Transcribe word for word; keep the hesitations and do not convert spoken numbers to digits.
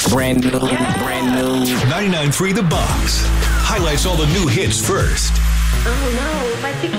Brand new, brand new. ninety-nine point three The Box highlights all the new hits first. Oh no, if I pick